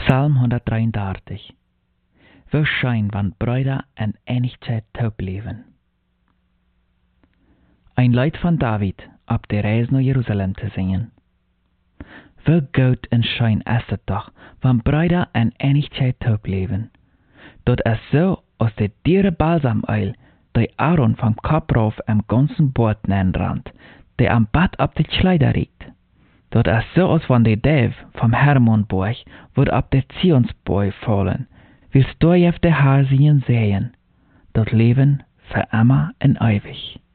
Psalm 133. Wo schijn van Brüder en Einigkeit taub leven. Ein Lied van David op de reis naar Jeruzalem te zingen. Wo gut en schijn is het toch, van Brüder en Einigkeit taub leven. Dat is zo als de diere balsamuil, die Aaron vom Kopf rauf am ganzen Bord nenrandt, die am Bad op de Kleider riekt. Dat is zo als van de Dev vom Hermonborg wordt op de Zionsboy vallen, willst du auf de Haar zien sehen, dat leven für immer en ewig.